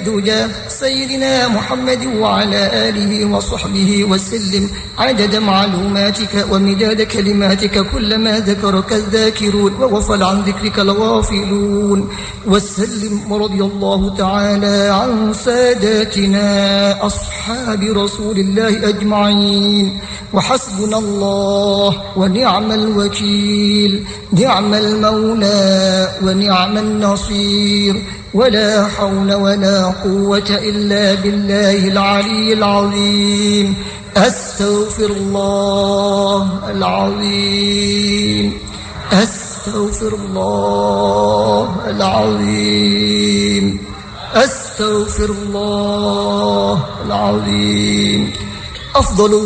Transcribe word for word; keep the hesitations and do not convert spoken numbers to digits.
الدجى سيدنا محمد وعلى آله وصحبه وسلم عدد معلوماتك ومداد كلماتك كلما ذكرك الذاكرون وغفل عن ذكرك الغافلون. وسلم رضي الله تعالى عن ساداتنا أصحاب رسول الله أجمعين. وحسبنا الله ونعم الوكيل، نعم المولى ونعم النصير، ولا حول ولا قوة إلا بالله العلي العظيم. أستغفر الله العظيم، أستغفر الله العظيم، أستغفر الله العظيم. أفضل